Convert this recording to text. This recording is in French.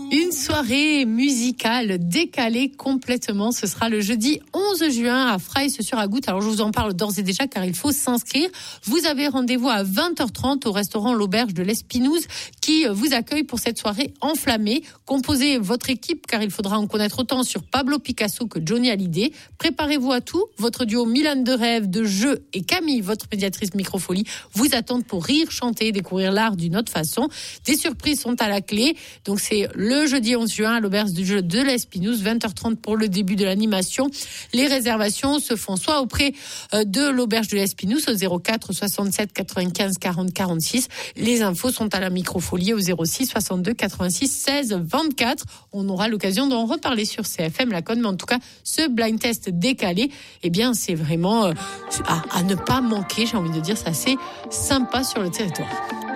Une soirée musicale décalée complètement. Ce sera le jeudi 11 juin à Fraïs-sur-Agoutte. Alors, je vous en parle d'ores et déjà car il faut s'inscrire. Vous avez rendez-vous à 20h30 au restaurant L'Auberge de l'Espinouse qui vous accueille pour cette soirée enflammée. Composez votre équipe car il faudra en connaître autant sur Pablo Picasso que Johnny Hallyday. Préparez-vous à tout. Votre duo Milan de Rêve, de Jeu et Camille, votre médiatrice Microfolie, vous attendent pour rire, chanter, découvrir l'art d'une autre façon. Des surprises sont à la clé. Donc, c'est le jeudi 11 juin à l'Auberge du Jeu de l'Espinouse, 20h30 pour le début de l'animation. Les réservations se font soit auprès de l'Auberge de l'Espinouse au 04 67 95 40 46. Les infos sont à la Microfolie au 06 62 86 16 24. On aura l'occasion d'en reparler sur CFM Laconne, mais en tout cas, ce blind test décalé, eh bien, c'est vraiment à ne pas manquer. J'ai envie de dire, c'est assez sympa sur le territoire.